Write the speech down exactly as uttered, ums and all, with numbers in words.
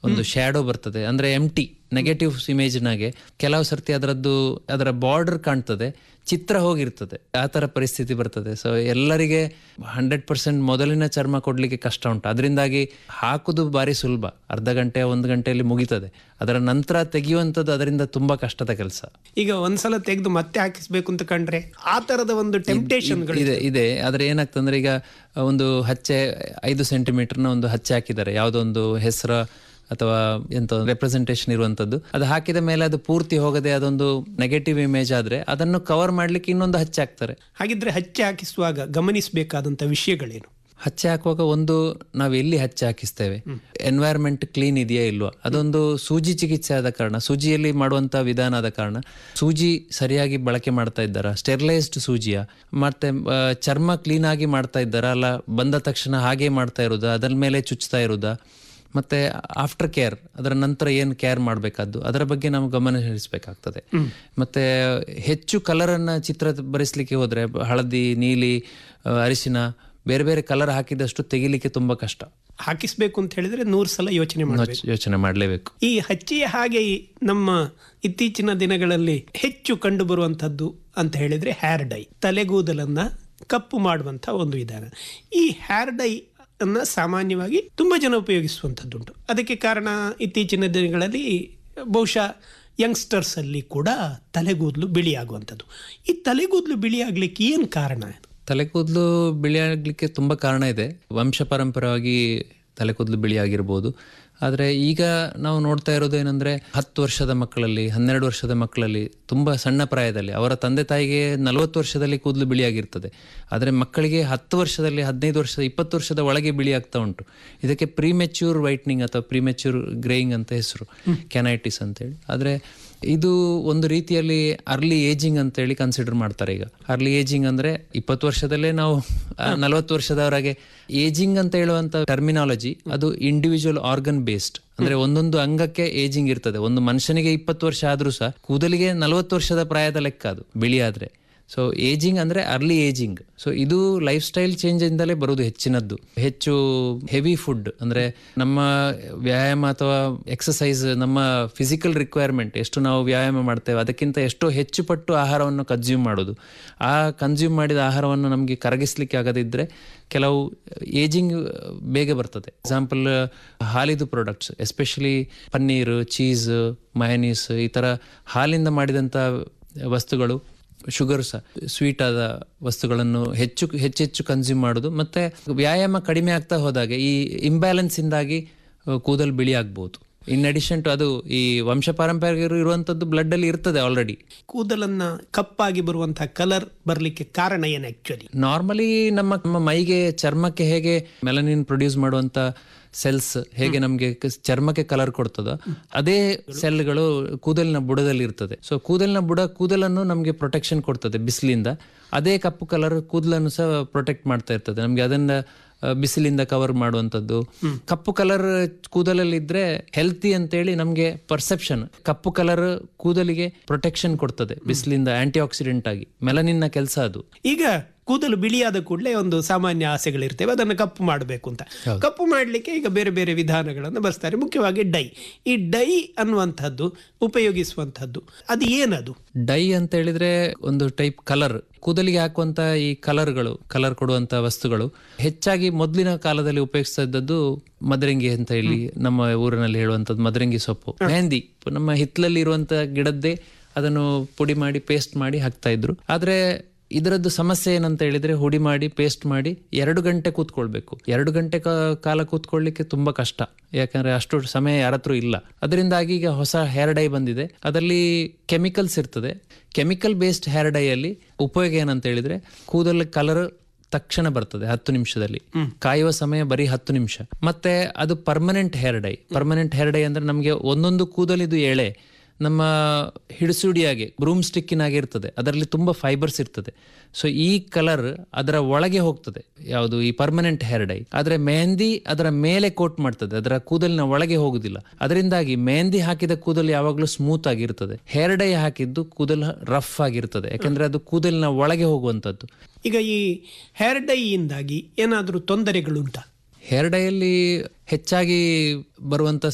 ಒಂದು ಶ್ಯಾಡೋ ಬರ್ತದೆ, ಅಂದ್ರೆ ಎಂಟಿ ನೆಗೆಟಿವ್ ಇಮೇಜ್ನಾಗೆ ಕೆಲವು ಸರ್ತಿ ಅದರದ್ದು ಅದರ ಬಾರ್ಡರ್ ಕಾಣ್ತದೆ, ಚಿತ್ರ ಹೋಗಿರ್ತದೆ, ಆ ತರ ಪರಿಸ್ಥಿತಿ ಬರ್ತದೆ. ಸೊ ಎಲ್ಲರಿಗೆ ಹಂಡ್ರೆಡ್ ಪರ್ಸೆಂಟ್ ಮೊದಲಿನ ಚರ್ಮ ಕೊಡ್ಲಿಕ್ಕೆ ಕಷ್ಟ ಉಂಟು. ಅದರಿಂದಾಗಿ ಹಾಕುದು ಬಾರಿ ಸುಲಭ, ಅರ್ಧ ಗಂಟೆ ಒಂದು ಗಂಟೆಯಲ್ಲಿ ಮುಗಿತದೆ. ಅದರ ನಂತರ ತೆಗೆಯುವಂಥದ್ದು ಅದರಿಂದ ತುಂಬಾ ಕಷ್ಟದ ಕೆಲಸ. ಈಗ ಒಂದ್ಸಲ ತೆಗೆದು ಮತ್ತೆ ಹಾಕಿಸ್ಬೇಕು ಅಂತ ಕಂಡ್ರೆ ಆ ತರದ ಒಂದು ಟೆಂಪ್ಟೇಷನ್ ಇದೆ ಇದೆ ಆದ್ರೆ ಏನಾಗ್ತಂದ್ರೆ, ಈಗ ಒಂದು ಹಚ್ಚೆ ಐದು ಸೆಂಟಿಮೀಟರ್ನ ಒಂದು ಹಚ್ಚೆ ಹಾಕಿದ್ದಾರೆ, ಯಾವುದೋ ಒಂದು ಹೆಸರು ಅಥವಾ ಎಂತ ರೆಪ್ರೆಸೆಂಟೇಷನ್ ಇರುವಂತದ್ದು, ಅದು ಹಾಕಿದ ಮೇಲೆ ಅದು ಪೂರ್ತಿ ಹೋಗದೆ ಅದೊಂದು ನೆಗೆಟಿವ್ ಇಮೇಜ್ ಆದ್ರೆ ಅದನ್ನು ಕವರ್ ಮಾಡ್ಲಿಕ್ಕೆ ಇನ್ನೊಂದು ಹಚ್ಚೆ ಹಾಕ್ತಾರೆ. ಹಾಗಿದ್ರೆ ಹಚ್ಚೆ ಹಾಕಿಸುವಾಗ ಗಮನಿಸಬೇಕಾದಂತ ವಿಷಯಗಳೇನು? ಹಚ್ಚೆ ಹಾಕುವಾಗ ಒಂದು, ನಾವು ಎಲ್ಲಿ ಹಚ್ಚೆ ಹಾಕಿಸ್ತೇವೆ, ಎನ್ವೈರನ್ಮೆಂಟ್ ಕ್ಲೀನ್ ಇದೆಯಾ ಇಲ್ವಾ, ಅದೊಂದು ಸೂಜಿ ಚಿಕಿತ್ಸೆ ಆದ ಕಾರಣ, ಸೂಜಿಯಲ್ಲಿ ಮಾಡುವಂತ ವಿಧಾನ ಆದ ಕಾರಣ ಸೂಜಿ ಸರಿಯಾಗಿ ಬಳಕೆ ಮಾಡ್ತಾ ಇದ್ದಾರಾ, ಸ್ಟೆರಿಲೈಸ್ಡ್ ಸೂಜಿಯ, ಮತ್ತೆ ಚರ್ಮ ಕ್ಲೀನ್ ಆಗಿ ಮಾಡ್ತಾ ಇದ್ದಾರಾ, ಅಲ್ಲ ಬಂದ ತಕ್ಷಣ ಹಾಗೆ ಮಾಡ್ತಾ ಇರೋದಾ, ಅದರ ಮೇಲೆ ಚುಚ್ತಾ ಇರೋದಾ, ಮತ್ತೆ ಆಫ್ಟರ್ ಕೇರ್ ಅದರ ನಂತರ ಏನು ಕೇರ್ ಮಾಡಬೇಕಾದ್ದು ಅದರ ಬಗ್ಗೆ ನಾವು ಗಮನ ಹರಿಸಬೇಕಾಗ್ತದೆ. ಮತ್ತೆ ಹೆಚ್ಚು ಕಲರ್ ಅನ್ನ ಚಿತ್ರ ಬರೆಸಲಿಕ್ಕೆ ಹೋದ್ರೆ ಹಳದಿ, ನೀಲಿ, ಅರಿಶಿನ ಬೇರೆ ಬೇರೆ ಕಲರ್ ಹಾಕಿದಷ್ಟು ತೆಗಿಲಿಕ್ಕೆ ತುಂಬಾ ಕಷ್ಟ. ಹಾಕಿಸ್ಬೇಕು ಅಂತ ಹೇಳಿದ್ರೆ ನೂರು ಸಲ ಯೋಚನೆ ಮಾಡಬೇಕು, ಯೋಚನೆ ಮಾಡಲೇಬೇಕು. ಈ ಹಚ್ಚೆಯ ಹಾಗೆ ನಮ್ಮ ಇತ್ತೀಚಿನ ದಿನಗಳಲ್ಲಿ ಹೆಚ್ಚು ಕಂಡು ಬರುವಂತದ್ದು ಅಂತ ಹೇಳಿದ್ರೆ ಹೇರ್ ಡೈ, ತಲೆಗೂದಲನ್ನ ಕಪ್ಪು ಮಾಡುವಂತ ಒಂದು ವಿಧಾನ. ಈ ಹೇರ್ ಡೈ ಅನ್ನ ಸಾಮಾನ್ಯವಾಗಿ ತುಂಬಾ ಜನ ಉಪಯೋಗಿಸುವಂಥದ್ದುಂಟು. ಅದಕ್ಕೆ ಕಾರಣ ಇತ್ತೀಚಿನ ದಿನಗಳಲ್ಲಿ ಬಹುಶಃ ಯಂಗ್ಸ್ಟರ್ಸ್ ಅಲ್ಲಿ ಕೂಡ ತಲೆಗೂದಲು ಬಿಳಿಯಾಗುವಂಥದ್ದು. ಈ ತಲೆಗೂದಲು ಬಿಳಿಯಾಗ್ಲಿಕ್ಕೆ ಏನು ಕಾರಣ? ತಲೆಕೂದಲು ಬಿಳಿಯಾಗಲಿಕ್ಕೆ ತುಂಬ ಕಾರಣ ಇದೆ. ವಂಶ ಪಾರಂಪರ್ಯವಾಗಿ ತಲೆಕೂದಲು ಬಿಳಿಯಾಗಿರ್ಬೋದು. ಆದರೆ ಈಗ ನಾವು ನೋಡ್ತಾ ಇರೋದು ಏನಂದರೆ, ಹತ್ತು ವರ್ಷದ ಮಕ್ಕಳಲ್ಲಿ, ಹನ್ನೆರಡು ವರ್ಷದ ಮಕ್ಕಳಲ್ಲಿ, ತುಂಬ ಸಣ್ಣ ಪ್ರಾಯದಲ್ಲಿ, ಅವರ ತಂದೆ ತಾಯಿಗೆ ನಲವತ್ತು ವರ್ಷದಲ್ಲಿ ಕೂದಲು ಬಿಳಿಯಾಗಿರ್ತದೆ. ಆದರೆ ಮಕ್ಕಳಿಗೆ ಹತ್ತು ವರ್ಷದಲ್ಲಿ, ಹದಿನೈದು ವರ್ಷದ, ಇಪ್ಪತ್ತು ವರ್ಷದ ಒಳಗೆ ಬಿಳಿಯಾಗ್ತಾ ಉಂಟು. ಇದಕ್ಕೆ ಪ್ರಿಮೆಚ್ಯೂರ್ ವೈಟ್ನಿಂಗ್ ಅಥವಾ ಪ್ರಿಮೆಚ್ಯೂರ್ ಗ್ರೇಯಿಂಗ್ ಅಂತ ಹೆಸರು, ಕೆನೈಟಿಸ್ ಅಂತೇಳಿ. ಆದರೆ ಇದು ಒಂದು ರೀತಿಯಲ್ಲಿ ಅರ್ಲಿ ಏಜಿಂಗ್ ಅಂತೇಳಿ ಕನ್ಸಿಡರ್ ಮಾಡ್ತಾರೆ. ಈಗ ಅರ್ಲಿ ಏಜಿಂಗ್ ಅಂದ್ರೆ ಇಪ್ಪತ್ತು ವರ್ಷದಲ್ಲೇ ನಾವು ನಲವತ್ತು ವರ್ಷದವರೆಗೆ ಏಜಿಂಗ್ ಅಂತ ಹೇಳುವಂತ ಟರ್ಮಿನಾಲಜಿ ಅದು ಇಂಡಿವಿಜುವಲ್ ಆರ್ಗನ್ ಬೇಸ್ಡ್. ಅಂದ್ರೆ ಒಂದೊಂದು ಅಂಗಕ್ಕೆ ಏಜಿಂಗ್ ಇರ್ತದೆ. ಒಂದು ಮನುಷ್ಯನಿಗೆ ಇಪ್ಪತ್ತು ವರ್ಷ ಆದ್ರೂ ಸಹ ಕೂದಲಿಗೆ ನಲವತ್ತು ವರ್ಷದ ಪ್ರಾಯದ ಲೆಕ್ಕ ಅದು ಬಿಳಿ ಆದ್ರೆ. ಸೊ ಏಜಿಂಗ್ ಅಂದ್ರೆ ಅರ್ಲಿ ಏಜಿಂಗ್. ಸೊ ಇದು ಲೈಫ್ ಸ್ಟೈಲ್ ಚೇಂಜ್ ಇಂದಲೇ ಬರುವುದು ಹೆಚ್ಚಿನದ್ದು. ಹೆಚ್ಚು ಹೆವಿ ಫುಡ್ ಅಂದ್ರೆ ನಮ್ಮ ವ್ಯಾಯಾಮ ಅಥವಾ ಎಕ್ಸಸೈಸ್, ನಮ್ಮ ಫಿಸಿಕಲ್ ರಿಕ್ವೈರ್ಮೆಂಟ್ ಎಷ್ಟು ನಾವು ವ್ಯಾಯಾಮ ಮಾಡ್ತೇವೆ ಅದಕ್ಕಿಂತ ಎಷ್ಟೋ ಹೆಚ್ಚು ಪಟ್ಟು ಆಹಾರವನ್ನು ಕನ್ಸ್ಯೂಮ್ ಮಾಡೋದು. ಆ ಕನ್ಸ್ಯೂಮ್ ಮಾಡಿದ ಆಹಾರವನ್ನು ನಮಗೆ ಕರಗಿಸ್ಲಿಕ್ಕೆ ಆಗದಿದ್ರೆ ಕೆಲವು ಏಜಿಂಗ್ ಬೇಗ ಬರ್ತದೆ. Example ಹಾಲಿದು products, especially paneer, cheese, ಮಯನೀಸ್, ಈ ತರ ಹಾಲಿಂದ ಮಾಡಿದಂಥ ವಸ್ತುಗಳು, ಶುಗರ್ ಸಹ, ಸ್ವೀಟ್ ಆದ ವಸ್ತುಗಳನ್ನು ಹೆಚ್ಚು ಹೆಚ್ಚೆಚ್ಚು ಕನ್ಸ್ಯೂಮ್ ಮಾಡೋದು. ಮತ್ತೆ ವ್ಯಾಯಾಮ ಕಡಿಮೆ ಆಗ್ತಾ ಹೋದಾಗ ಈ ಇಂಬ್ಯಾಲೆನ್ಸ್ ಇಂದಾಗಿ ಕೂದಲು ಬಿಳಿ ಆಗ್ಬಹುದು. ಇನ್ ಅಡಿಷನ್ ಟು ಅದು ಈ ವಂಶ ಪಾರಂಪರ್ಯ ಇರುವಂತದ್ದು ಬ್ಲಡ್ ಅಲ್ಲಿ ಇರ್ತದೆ ಆಲ್ರೆಡಿ. ಕೂದಲನ್ನ ಕಪ್ಪಾಗಿ ಬರುವಂತಹ ಕಲರ್ ಬರ್ಲಿಕ್ಕೆ ಕಾರಣ ಏನು? ಆಕ್ಚುಲಿ ನಾರ್ಮಲಿ ನಮ್ಮ ನಮ್ಮ ಮೈಗೆ, ಚರ್ಮಕ್ಕೆ ಹೇಗೆ ಮೆಲನಿನ್ ಪ್ರೊಡ್ಯೂಸ್ ಮಾಡುವಂತ ಸೆಲ್ಸ್ ಹೇಗೆ ನಮ್ಗೆ ಚರ್ಮಕ್ಕೆ ಕಲರ್ ಕೊಡ್ತದ, ಅದೇ ಸೆಲ್ಗಳು ಕೂದಲಿನ ಬುಡದಲ್ಲಿ ಇರ್ತದೆ. ಸೊ ಕೂದಲಿನ ಬುಡ ಕೂದಲನ್ನು ನಮ್ಗೆ ಪ್ರೊಟೆಕ್ಷನ್ ಕೊಡ್ತದೆ ಬಿಸಿಲಿಂದ. ಅದೇ ಕಪ್ಪು ಕಲರ್ ಕೂದಲನ್ನು ಸಹ ಪ್ರೊಟೆಕ್ಟ್ ಮಾಡ್ತಾ ಇರ್ತದೆ ನಮ್ಗೆ, ಅದನ್ನ ಬಿಸಿಲಿಂದ ಕವರ್ ಮಾಡುವಂತದ್ದು. ಕಪ್ಪು ಕಲರ್ ಕೂದಲಲ್ಲಿ ಇದ್ರೆ ಹೆಲ್ತಿ ಅಂತೇಳಿ ನಮ್ಗೆ ಪರ್ಸೆಪ್ಷನ್. ಕಪ್ಪು ಕಲರ್ ಕೂದಲಿಗೆ ಪ್ರೊಟೆಕ್ಷನ್ ಕೊಡ್ತದೆ ಬಿಸಿಲಿಂದ, ಆಂಟಿ ಆಕ್ಸಿಡೆಂಟ್ ಆಗಿ. ಮೆಲನಿನ್ನ ಕೆಲಸ ಅದು. ಈಗ ಕೂದಲು ಬಿಳಿಯಾದ ಕೂಡಲೇ ಒಂದು ಸಾಮಾನ್ಯ ಆಸೆಗಳಿರ್ತೇವೆ, ಅದನ್ನು ಕಪ್ಪು ಮಾಡಬೇಕು ಅಂತ. ಕಪ್ಪು ಮಾಡಲಿಕ್ಕೆ ಈಗ ಬೇರೆ ಬೇರೆ ವಿಧಾನಗಳನ್ನು ಬಳಸ್ತಾರೆ, ಮುಖ್ಯವಾಗಿ ಡೈ. ಈ ಡೈ ಅನ್ನುವಂಥದ್ದು ಉಪಯೋಗಿಸುವಂಥದ್ದು ಅದು ಏನದು? ಡೈ ಅಂತ ಹೇಳಿದ್ರೆ ಒಂದು ಟೈಪ್ ಕಲರ್. ಕೂದಲಿಗೆ ಹಾಕುವಂತ ಈ ಕಲರ್ಗಳು, ಕಲರ್ ಕೊಡುವಂತ ವಸ್ತುಗಳು ಹೆಚ್ಚಾಗಿ ಮೊದಲಿನ ಕಾಲದಲ್ಲಿ ಉಪಯೋಗಿಸ್ತಾ ಇದ್ದದ್ದು ಮದರಂಗಿ ಅಂತ ಹೇಳಿ ನಮ್ಮ ಊರಿನಲ್ಲಿ ಹೇಳುವಂತದ್ದು ಮದರಂಗಿ ಸೊಪ್ಪು. ಮೆಹಂದಿ ನಮ್ಮ ಹಿತ್ತಲಲ್ಲಿ ಇರುವಂತ ಗಿಡದ್ದೇ ಅದನ್ನು ಪುಡಿ ಮಾಡಿ ಪೇಸ್ಟ್ ಮಾಡಿ ಹಾಕ್ತಾ ಇದ್ರು. ಆದ್ರೆ ಇದರದ್ದು ಸಮಸ್ಯೆ ಏನಂತ ಹೇಳಿದ್ರೆ, ಹುಡಿ ಮಾಡಿ ಪೇಸ್ಟ್ ಮಾಡಿ ಎರಡು ಗಂಟೆ ಕೂತ್ಕೊಳ್ಬೇಕು. ಎರಡು ಗಂಟೆ ಕಾಲ ಕೂತ್ಕೊಳ್ಳಿಕ್ಕೆ ತುಂಬಾ ಕಷ್ಟ, ಯಾಕಂದ್ರೆ ಅಷ್ಟು ಸಮಯ ಯಾರತ್ರ ಇಲ್ಲ. ಅದರಿಂದಾಗಿ ಈಗ ಹೊಸ ಹೇರ್ ಡೈ ಬಂದಿದೆ, ಅದರಲ್ಲಿ ಕೆಮಿಕಲ್ಸ್ ಇರ್ತದೆ. ಕೆಮಿಕಲ್ ಬೇಸ್ಡ್ ಹೇರ್ ಡೈ ಅಲ್ಲಿ ಉಪಯೋಗ ಏನಂತ ಹೇಳಿದ್ರೆ, ಕೂದಲ ಕಲರ್ ತಕ್ಷಣ ಬರ್ತದೆ ಹತ್ತು ನಿಮಿಷದಲ್ಲಿ, ಕಾಯುವ ಸಮಯ ಬರೀ ಹತ್ತು ನಿಮಿಷ. ಮತ್ತೆ ಅದು permanent hair dye. Permanent hair dye ಅಂದ್ರೆ ನಮ್ಗೆ ಒಂದೊಂದು ಕೂದಲಿದು ಎಳೆ ನಮ್ಮ ಹಿಡಿಸುಡಿಯಾಗೆ ಬ್ರೂಮ್ ಸ್ಟಿಕ್ಕಿನಾಗೆ ಇರ್ತದೆ, ಅದರಲ್ಲಿ ತುಂಬಾ ಫೈಬರ್ಸ್ ಇರ್ತದೆ. ಸೊ ಈ ಕಲರ್ ಅದರ ಒಳಗೆ ಹೋಗ್ತದೆ, ಯಾವುದು ಈ ಪರ್ಮನೆಂಟ್ ಹೇರ್ ಡೈ. ಆದ್ರೆ ಮೆಹಂದಿ ಅದರ ಮೇಲೆ ಕೋಟ್ ಮಾಡ್ತದೆ, ಅದರ ಕೂದಲಿನ ಒಳಗೆ ಹೋಗುದಿಲ್ಲ. ಅದರಿಂದಾಗಿ ಮೆಹಂದಿ ಹಾಕಿದ ಕೂದಲು ಯಾವಾಗಲೂ ಸ್ಮೂತ್ ಆಗಿರ್ತದೆ. ಹೇರ್ ಡೈ ಹಾಕಿದ್ದು ಕೂದಲು ರಫ್ ಆಗಿರ್ತದೆ, ಯಾಕಂದ್ರೆ ಅದು ಕೂದಲಿನ ಒಳಗೆ ಹೋಗುವಂತದ್ದು. ಈಗ ಈ ಹೇರ್ ಡೈ ಇಂದಾಗಿ ಏನಾದ್ರೂ ತೊಂದರೆಗಳುಂಟಾ? ಹೇರ್ ಡೈಯಲ್ಲಿ ಹೆಚ್ಚಾಗಿ ಬರುವಂತ